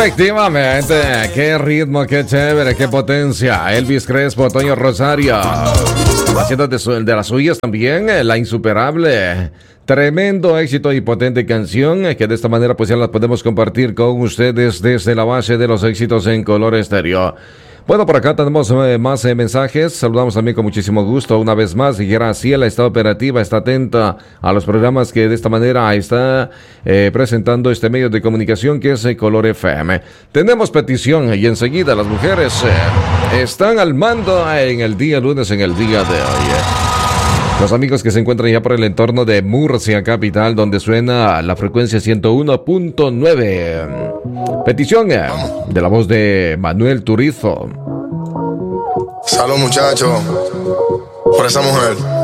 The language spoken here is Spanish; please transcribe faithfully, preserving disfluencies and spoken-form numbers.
Efectivamente, qué ritmo, qué chévere, qué potencia. Elvis Crespo, Toño Rosario, haciendo de, su, de las suyas también eh, la insuperable. Tremendo éxito y potente canción eh, que de esta manera pues ya la podemos compartir con ustedes desde la base de los éxitos en color estéreo. Bueno, por acá tenemos eh, más eh, mensajes. Saludamos también con muchísimo gusto una vez más. Y Graciela está operativa, está atenta a los programas que de esta manera está eh, presentando este medio de comunicación que es eh, Color F M. Tenemos petición y enseguida las mujeres eh, están al mando en el día lunes, en el día de hoy. Eh. Los amigos que se encuentran ya por el entorno de Murcia capital, donde suena la frecuencia ciento uno punto nueve. Petición eh, de la voz de Manuel Turizo. Salud, muchachos, por esa mujer.